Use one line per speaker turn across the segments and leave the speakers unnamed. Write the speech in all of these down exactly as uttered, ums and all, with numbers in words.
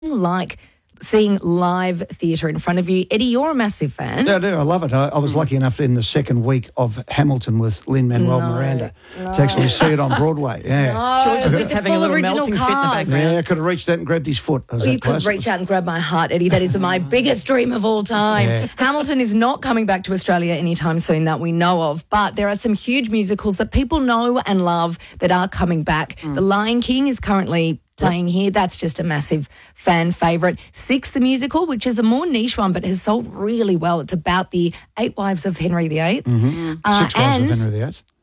like seeing live theatre in front of you. Eddie, you're a massive fan.
Yeah, I do. I love it. I, I was lucky enough in the second week of Hamilton with Lin-Manuel
No,
Miranda
no.
to actually see it on Broadway. Yeah.
No,
George is
it's
just
a
having a
full
little
original
melting fit in the
cast.
background.
Yeah, I could have reached out and grabbed his foot. I was
You
that
could
close.
reach out and grab my heart, Eddie. That is my biggest dream of all time.
Yeah.
Hamilton is not coming back to Australia anytime soon that we know of, but there are some huge musicals that people know and love that are coming back.
Mm.
The Lion King is currently playing here. That's just a massive fan favourite. Six, the musical, which is a more niche one, but has sold really well. It's about the eight wives of Henry the Eighth.
Mm-hmm.
Uh,
Six wives
and
of Henry the Eighth.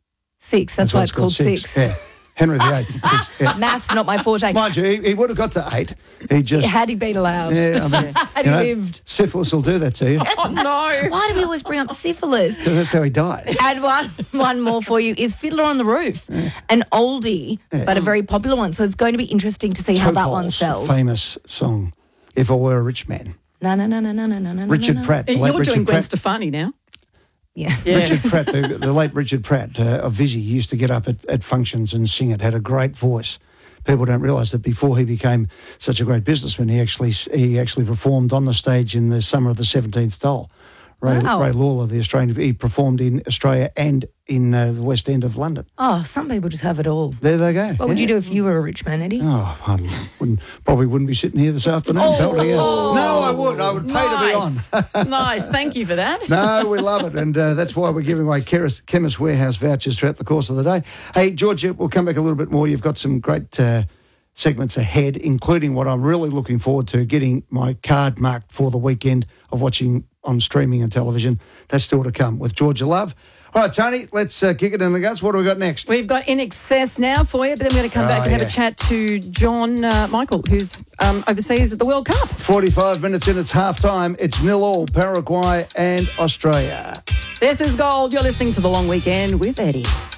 Six, that's, why it's called Six.
Yeah. Henry the Eighth. Six. Yeah.
Maths not my forte.
Mind you, he, he would have got to eight. He just...
Had he been allowed?
Yeah, I mean,
Had
you
he
know,
lived?
syphilis will do that to you
Oh, no.
Why do we always bring up syphilis?
because that's how he died.
And one, one more for you is Fiddler on the Roof, an oldie, but a very popular one. So it's going to be interesting to see how that one
Topol's
sells.
famous song, If I Were a Rich Man.
No, no, no, no, no, no, no, no.
Richard
no, no.
Pratt. the late
You're
Richard
doing Gwen
Pratt.
Stefani now.
Yeah.
Yeah.
Richard Pratt, the, the late Richard Pratt uh, of Vizzy, used to get up at, at functions and sing it, had a great voice. People don't realise that before he became such a great businessman, he actually he actually performed on the stage in the summer of the seventeenth Doll. Ray,
Wow.
Ray Lawler, the Australian, he performed in Australia and in uh, the West End of London.
Oh, some people just have it all.
There they go.
What would
yeah.
you do if you were a rich man, Eddie?
Oh, I wouldn't, probably wouldn't be sitting here this afternoon.
Oh,
pelting you.
oh,
no, I would. I would pay
nice.
to be on.
Nice. Thank you for that.
No, we love it, and uh, that's why we're giving away Chemist, Chemist Warehouse vouchers throughout the course of the day. Hey, Georgia, we'll come back a little bit more. You've got some great uh, segments ahead, including what I'm really looking forward to, getting my card marked for the weekend of watching on streaming and television. That's still to come with Georgia Love. All right, Tony, let's uh, kick it in the guts. What do we got next?
We've got In Excess now for you, but then we're going to come
Oh,
back and have
yeah.
a chat to John uh, Michael, who's um, overseas at the World Cup.
forty-five minutes in, it's half time. It's nil all, Paraguay and Australia.
This is Gold. You're listening to The Long Weekend with Eddie.